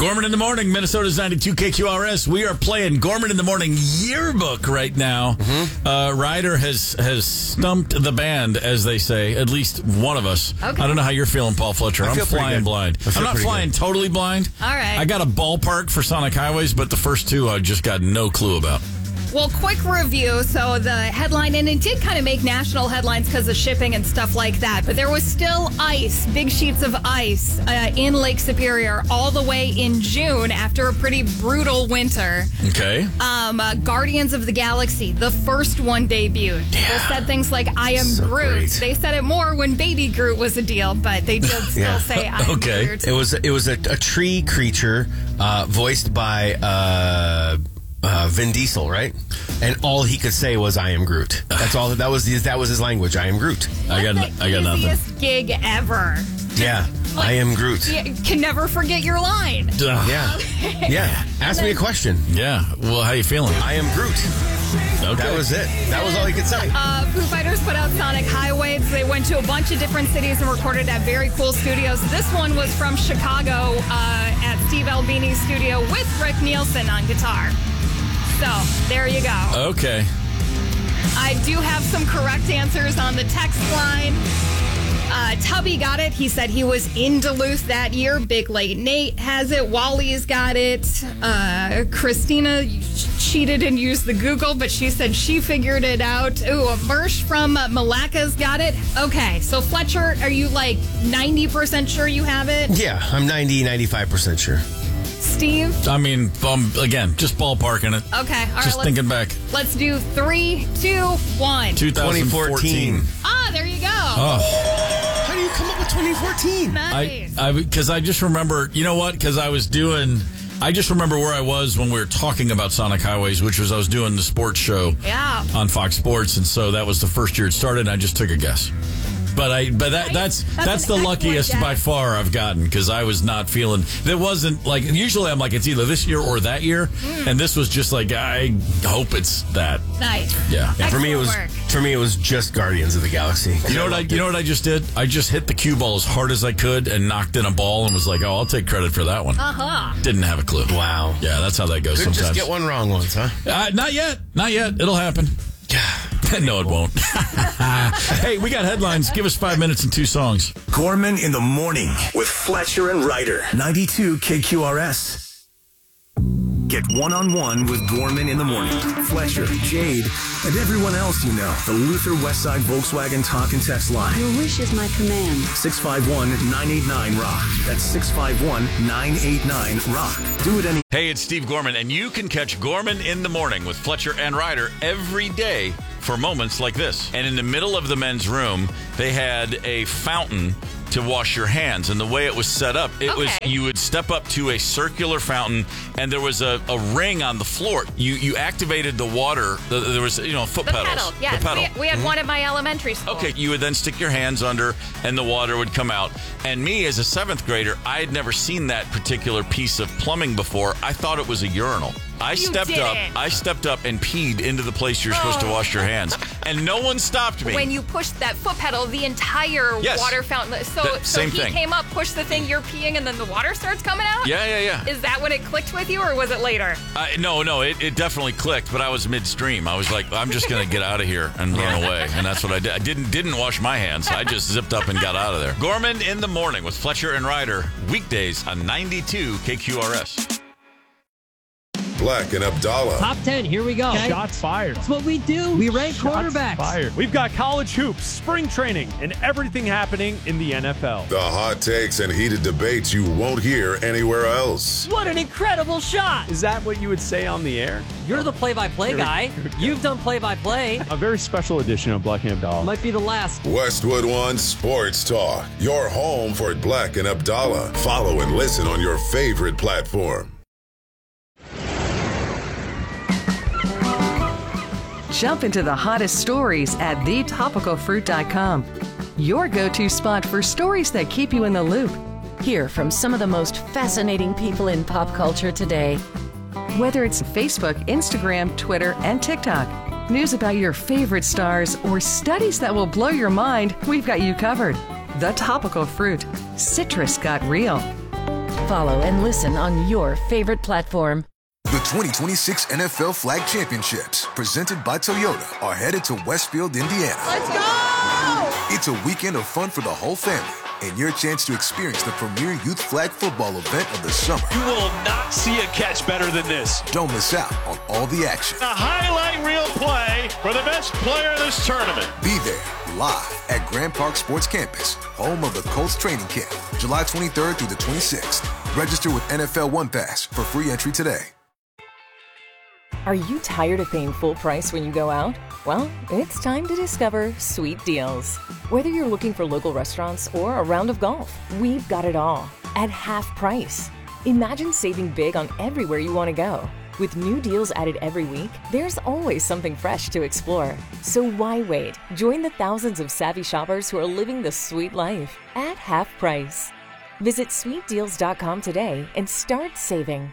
Gorman in the Morning, Minnesota's 92 KQRS. We are playing Gorman in the Morning yearbook right now. Ryder has stumped the band, as they say, at least one of us. Okay. I don't know how you're feeling, Paul Fletcher. I'm flying blind. I'm not flying totally blind. All right. I got a ballpark for Sonic Highways, but the first two I just got no clue about. Well, quick review. So the headline, and it did kind of make national headlines because of shipping and stuff like that, but there was still ice, big sheets of ice in Lake Superior all the way in June after a pretty brutal winter. Okay. Guardians of the Galaxy, the first one debuted. Yeah. They said things like, I am So Groot. great. They said it more when Baby Groot was a deal, but they did still say, I am Okay. Groot. It was a tree creature voiced by Vin Diesel, right? And all he could say was, "I am Groot." That's all. That was his language. I am Groot. I got nothing. Easiest gig ever. Yeah, I am Groot. You can never forget your line. Yeah, yeah. Ask me a question. Yeah. Well, how you feeling? I am Groot. Okay. That was it. That was all he could say. Foo Fighters put out Sonic Highways. They went to a bunch of different cities and recorded at very cool studios. This one was from Chicago at Steve Albini's studio with Rick Nielsen on guitar. So, there you go. Okay. I do have some correct answers on the text line. Tubby got it. He said he was in Duluth that year. Big Late Nate has it. Wally's got it. Christina cheated and used the Google, but she said she figured it out. Ooh, Mersh from Malacca's got it. Okay, so Fletcher, are you like 90% sure you have it? Yeah, I'm 95% sure. Steve? I mean, again, just ballparking it. Okay, all right. Just thinking back. Let's do 3, 2, 1. 2014. Ah, there you go. Oh. How do you come up with 2014? Nice. Because I just remember, you know what? Because I just remember where I was when we were talking about Sonic Highways, which was I was doing the sports show Yeah. on Fox Sports, and so that was the first year it started, and I just took a guess. But that's an the excellent luckiest guess. by far I've gotten, because I was not feeling. There wasn't like usually I'm like it's either this year or that year, and this was just like I hope it's that. Nice. Yeah. For me, it was just Guardians of the Galaxy. You know what I just did? I just hit the cue ball as hard as I could and knocked in a ball and was like, oh, I'll take credit for that one. Uh-huh. Didn't have a clue. Wow. Yeah, that's how that goes Couldn't sometimes. just get one wrong once, huh? Not yet. It'll happen. No, it won't. Hey, we got headlines. Give us 5 minutes and 2 songs. Gorman in the Morning with Fletcher and Ryder. 92 KQRS. Get one-on-one with Gorman in the Morning. Fletcher, Jade, and everyone else you know. The Luther Westside Volkswagen Talk and Text Line. Your wish is my command. 651-989-ROCK. That's 651-989-ROCK. Do it any... Hey, it's Steve Gorman, and you can catch Gorman in the Morning with Fletcher and Ryder every day for moments like this. And in the middle of the men's room, they had a fountain to wash your hands, and the way it was set up, was you would step up to a circular fountain, and there was a ring on the floor. You activated the water. There was foot pedals. Pedal, yes. The pedal. We had one at my elementary school. Okay, you would then stick your hands under, and the water would come out. And me, as a 7th grader, I had never seen that particular piece of plumbing before. I thought it was a urinal. I stepped up and peed into the place you're supposed to wash your hands, and no one stopped me. When you pushed that foot pedal, the entire water fountain. So same he thing. came up, pushed the thing, you're peeing, and then the water starts coming out? Yeah. Is that when it clicked with you, or was it later? No, it definitely clicked, but I was midstream. I was like, I'm just going to get out of here and run away, and that's what I did. I didn't wash my hands. I just zipped up and got out of there. Gorman in the Morning with Fletcher and Ryder, weekdays on 92 KQRS. Black and Abdallah. Top 10, here we go. Okay. Shots fired. That's what we do. We rank quarterbacks. Fired. We've got college hoops, spring training, and everything happening in the NFL. The hot takes and heated debates you won't hear anywhere else. What an incredible shot. Is that what you would say on the air? You're the play-by-play guy. You've done play-by-play. A very special edition of Black and Abdallah. Might be the last. Westwood One Sports Talk. Your home for Black and Abdallah. Follow and listen on your favorite platform. Jump into the hottest stories at thetopicalfruit.com. Your go-to spot for stories that keep you in the loop. Hear from some of the most fascinating people in pop culture today. Whether it's Facebook, Instagram, Twitter, and TikTok, news about your favorite stars, or studies that will blow your mind, we've got you covered. The Topical Fruit. Citrus got real. Follow and listen on your favorite platform. The 2026 NFL Flag Championships, presented by Toyota, are headed to Westfield, Indiana. Let's go! It's a weekend of fun for the whole family and your chance to experience the premier youth flag football event of the summer. You will not see a catch better than this. Don't miss out on all the action. A highlight reel play for the best player in this tournament. Be there live at Grand Park Sports Campus, home of the Colts training camp, July 23rd through the 26th. Register with NFL One Pass for free entry today. Are you tired of paying full price when you go out? Well, it's time to discover Sweet Deals. Whether you're looking for local restaurants or a round of golf, we've got it all at half price. Imagine saving big on everywhere you want to go. With new deals added every week, there's always something fresh to explore. So why wait? Join the thousands of savvy shoppers who are living the sweet life at half price. Visit sweetdeals.com today and start saving.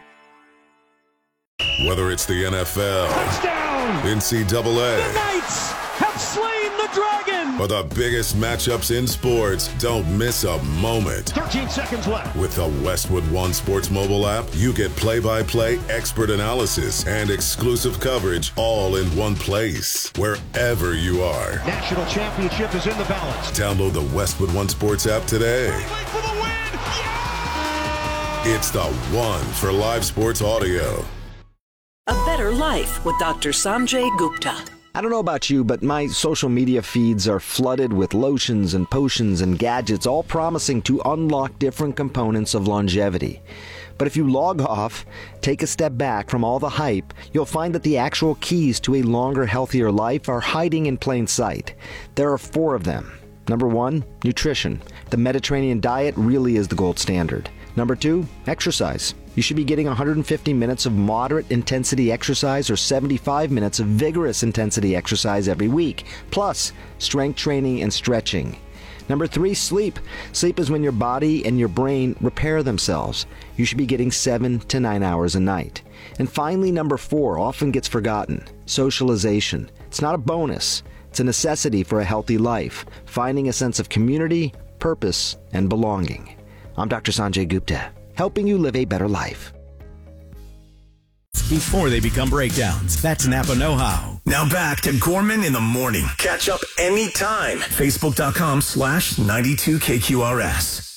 Whether it's the NFL, touchdown, NCAA, the Knights have slain the dragon, or the biggest matchups in sports, don't miss a moment. 13 seconds left. With the Westwood One Sports mobile app, you get play-by-play expert analysis and exclusive coverage all in one place, wherever you are. National championship is in the balance. Download the Westwood One Sports app today. For the win! Yeah! It's the one for live sports audio. A Better Life with Dr. Sanjay Gupta. I don't know about you, but my social media feeds are flooded with lotions and potions and gadgets, all promising to unlock different components of longevity. But if you log off, take a step back from all the hype, you'll find that the actual keys to a longer, healthier life are hiding in plain sight. There are 4 of them. Number 1, nutrition. The Mediterranean diet really is the gold standard. Number 2, exercise. You should be getting 150 minutes of moderate intensity exercise or 75 minutes of vigorous intensity exercise every week, plus strength training and stretching. Number 3, sleep. Sleep is when your body and your brain repair themselves. You should be getting 7 to 9 hours a night. And finally, number 4 often gets forgotten. Socialization. It's not a bonus. It's a necessity for a healthy life, finding a sense of community, purpose, and belonging. I'm Dr. Sanjay Gupta, helping you live a better life. Before they become breakdowns. That's Napa know-how. Now back to Gorman in the Morning. Catch up anytime. Facebook.com/92KQRS.